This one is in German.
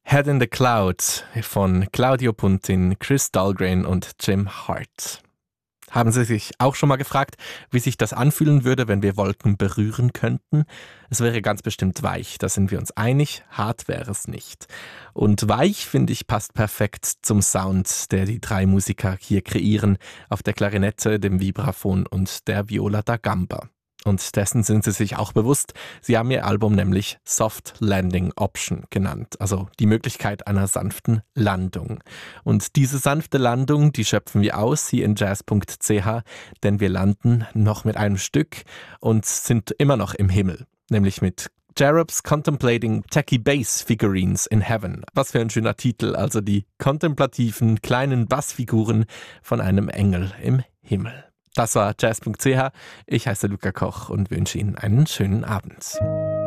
Head in the Cloud von Claudio Puntin, Chris Dahlgren und Jim Hart. Haben Sie sich auch schon mal gefragt, wie sich das anfühlen würde, wenn wir Wolken berühren könnten? Es wäre ganz bestimmt weich, da sind wir uns einig, hart wäre es nicht. Und weich, finde ich, passt perfekt zum Sound, der die drei Musiker hier kreieren, auf der Klarinette, dem Vibraphon und der Viola da Gamba. Und dessen sind sie sich auch bewusst. Sie haben ihr Album nämlich Soft Landing Option genannt, also die Möglichkeit einer sanften Landung. Und diese sanfte Landung, die schöpfen wir aus hier in jazz.ch, denn wir landen noch mit einem Stück und sind immer noch im Himmel, nämlich mit Cherubs Contemplating Tacky Bass Figurines in Heaven. Was für ein schöner Titel, also die kontemplativen kleinen Bassfiguren von einem Engel im Himmel. Das war jazz.ch. Ich heiße Luca Koch und wünsche Ihnen einen schönen Abend.